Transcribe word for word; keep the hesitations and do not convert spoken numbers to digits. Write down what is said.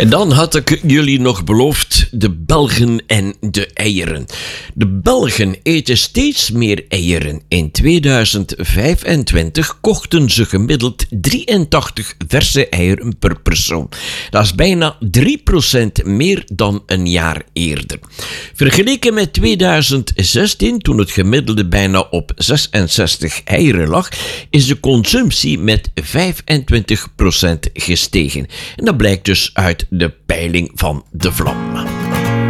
En dan had ik jullie nog beloofd de Belgen en de eieren. De Belgen eten steeds meer eieren. In tweeduizend vijfentwintig kochten ze gemiddeld drieëntachtig verse eieren per persoon. Dat is bijna drie procent meer dan een jaar eerder. Vergeleken met tweeduizend zestien, toen het gemiddelde bijna op zesenzestig eieren lag, is de consumptie met vijfentwintig procent gestegen. En dat blijkt dus uit de peiling van De Vlam.